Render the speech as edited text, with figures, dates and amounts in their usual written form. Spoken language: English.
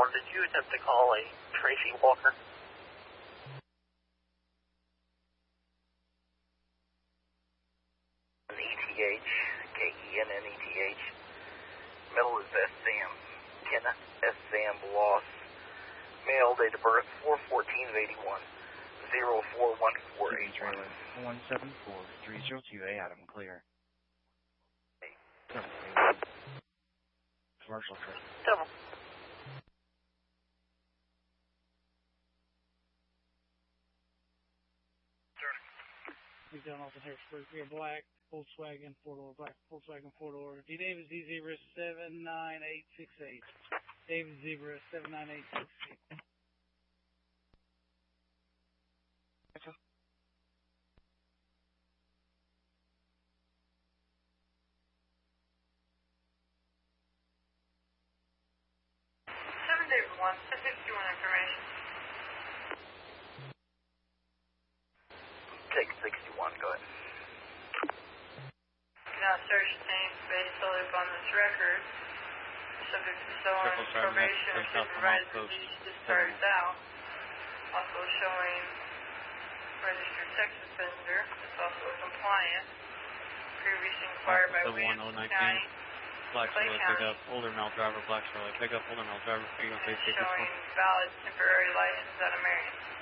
911, did you attempt to call a Tracy Walker? ETH, Kenneth, middle is S-Sam, Kenneth, S-Sam, Loss, male, date of birth, 4/14/81, 041481. Trailer 174-302A, Adam, clear. Commercial trip. Double. We've done off in Harrisburg. We have black Volkswagen 4-door, black Volkswagen 4-door. D David Z079868. David Z079868. Okay. 7 David 1, 51 information. Take 61, go ahead. Now search names based solely upon this record. Subject to someone probation or supervised release discharged out. Also showing registered sex offender. It's also compliant. Previously inquired by Williamson County. Black Charlotte pickup, older male driver, Black Charlotte pickup, older male driver, and showing valid temporary license out of Marion.